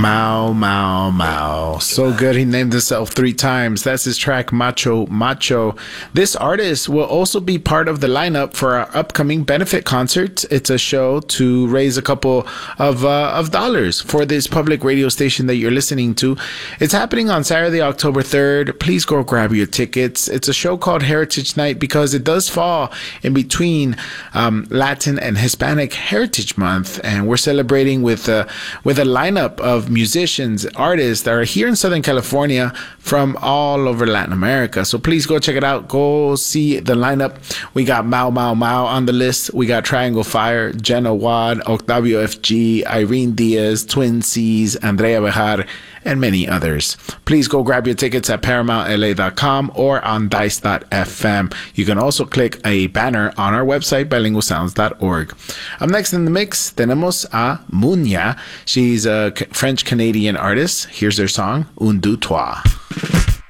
Mao Mao Mao. So good he named himself 3 times. That's his track Macho Macho. This artist will also be part of the lineup for our upcoming benefit concert. It's a show to raise a couple of dollars for this public radio station that you're listening to. It's happening on Saturday, October 3rd. Please go grab your tickets. It's a show called Heritage Night because it does fall in between Latin and Hispanic Heritage Month, and we're celebrating with a lineup of musicians, artists that are here in Southern California from all over Latin America. So please go check it out. Go see the lineup. We got Mao Mao Mao on the list. We got Triangle Fire, Jenna Wad, Octavio FG, Irene Diaz, Twin C's, Andrea Bejar, and many others. Please go grab your tickets at ParamountLA.com or on Dice.fm. You can also click a banner on our website, bilingualsounds.org. Up next in the mix, tenemos a Munya. She's a French-Canadian artist. Here's their song, Un, Deux, Trois.